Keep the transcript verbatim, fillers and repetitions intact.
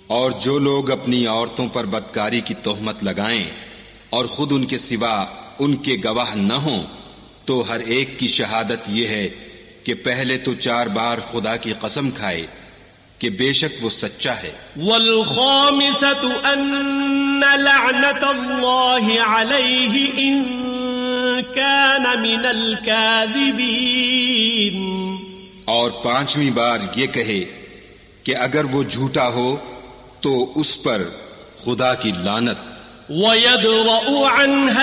और जो लोग अपनी औरतों पर बदकारी की तोहमत लगाएं और खुद उनके सिवा उनके गवाह न हों, तो हर एक की शहादत यह है कि पहले तो चार बार खुदा की कसम खाए कि बेशक वो सच्चा है। वल खामिसतु अन्न लअनतल्लाहि अलैहि इन कान मिनल काज़िबीन। और पांचवी बार ये कहे कि अगर वो झूठा हो तो उस पर खुदा की लानत। वयद्रउ अन्हा